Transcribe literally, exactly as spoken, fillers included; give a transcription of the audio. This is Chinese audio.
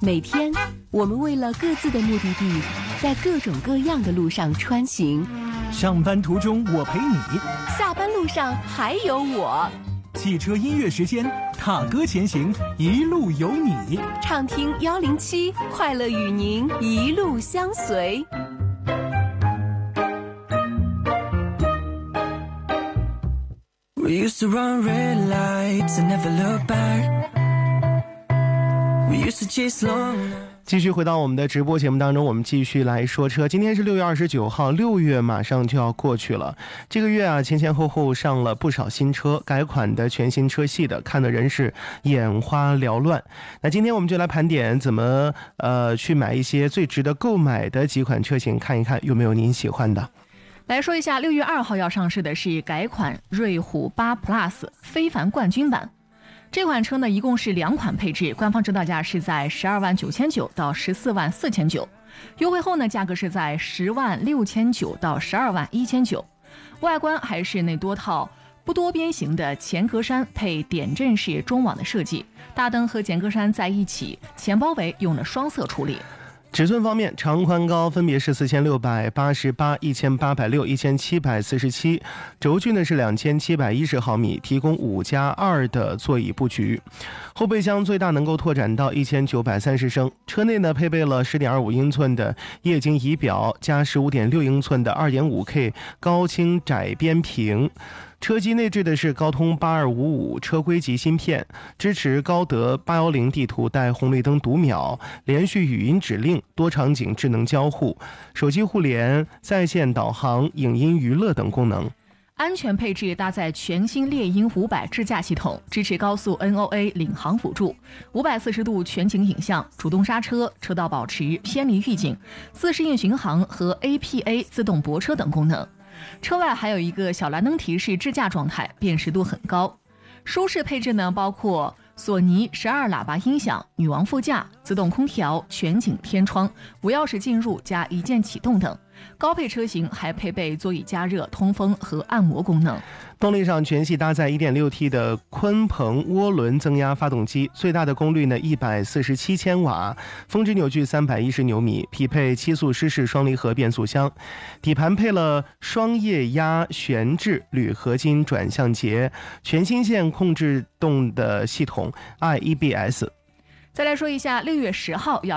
每天，我们为了各自的目的地，在各种各样的路上穿行。 上班途中我陪你， 下班路上还有我。 汽车音乐时间，踏歌前行，一路有你。 畅听幺零七，快乐与您一路相随。 We used to run red lights and never look back. We used to chase long. 继续回到我们的直播节目当中，我们继续来说车。今天是六月二十九号，六月马上就要过去了。这个月啊，前前后后上了不少新车，改款的、全新车系的，看的人是眼花缭乱。那今天我们就来盘点怎么呃去买一些最值得购买的几款车型，看一看有没有您喜欢的。 来说一下，六月二号要上市的是改款瑞虎八 Plus 非凡冠军版。这款车呢，一共是两款配置，官方指导价是在十二万九千九到十四万四千九，优惠后呢，价格是在十万六千九到十二万一千九。外观还是那多套不多边形的前格栅配点阵式中网的设计，大灯和前格栅在一起，前包围用了双色处理。 尺寸方面，长宽高分别是四千六百八十八、一千八百六、一千七百四十七，轴距呢是两千七百一十毫米，提供五加二的座椅布局。后备箱最大能够拓展到一千九百三十升。车内呢配备了 十点二五英寸的液晶仪表加 十五点六英寸的 二点五 K 高清窄边屏。车机内置的是高通八二五五车规级芯片，支持高德八一零地图带红绿灯读秒、连续语音指令、多场景智能交互、手机互联、在线导航、影音娱乐等功能。 安全配置搭载全新猎鹰五百智驾系统，支持高速 N O A 领航辅助、五百四十度全景影像、主动刹车、车道保持、偏离预警、自适应巡航和 A P A 自动泊车等功能。车外还有一个小蓝灯提示智驾状态，辨识度很高。舒适配置呢，包括索尼十二喇叭音响、女王副驾、自动空调、全景天窗、无钥匙进入加一键启动等。高配车型还配备座椅加热、通风和按摩功能。 动力上全系搭载 一点六 T 的鲲鹏涡轮增压发动机，最大的功率呢一百四十七千瓦，峰值扭矩三百一十牛米，匹配七速湿式双离合变速箱。底盘配了双液压悬置铝合金转向节，全新线控制动的系统 I E B S。 再来说一下六月十号要